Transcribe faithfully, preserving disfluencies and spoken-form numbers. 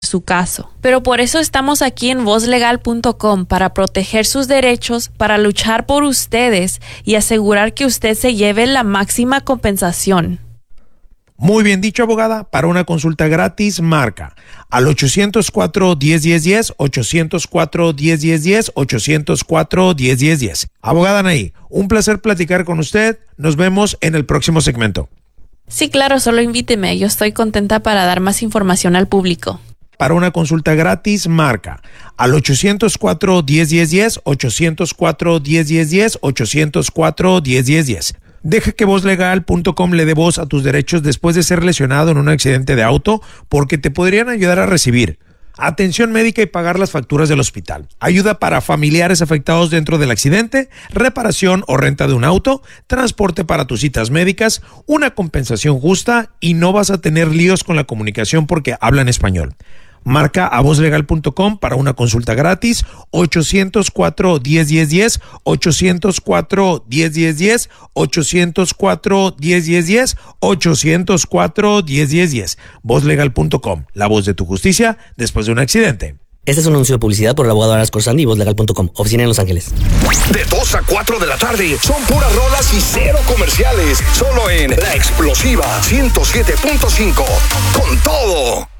su caso. Pero por eso estamos aquí en voz legal punto com, para proteger sus derechos, para luchar por ustedes y asegurar que usted se lleve la máxima compensación. Muy bien dicho, abogada. Para una consulta gratis, marca al ochocientos cuatro, diez, diez, diez, ochocientos cuatro, diez, diez, diez, ochocientos cuatro, diez, diez, diez. Abogada Anaí, un placer platicar con usted. Nos vemos en el próximo segmento. Sí, claro, solo invíteme. Yo estoy contenta para dar más información al público. Para una consulta gratis, marca al ochocientos cuatro, diez, diez, diez, ochocientos cuatro, diez, diez, diez, ochocientos cuatro, diez, diez, diez. Deja que voz legal punto com le dé voz a tus derechos después de ser lesionado en un accidente de auto, porque te podrían ayudar a recibir atención médica y pagar las facturas del hospital, ayuda para familiares afectados dentro del accidente, reparación o renta de un auto, transporte para tus citas médicas, una compensación justa, y no vas a tener líos con la comunicación porque hablan español. Marca a voz legal punto com para una consulta gratis, ochocientos cuatro, diez, diez, diez, ochocientos cuatro, diez, diez, diez, ochocientos cuatro, diez, diez, diez, ochocientos cuatro, diez, diez, diez. voz legal punto com, la voz de tu justicia después de un accidente. Este es un anuncio de publicidad por el abogado Aras Corsandi y voz legal punto com, oficina en Los Ángeles. De dos a cuatro de la tarde son puras rolas y cero comerciales, solo en La Explosiva ciento siete punto cinco. Con todo.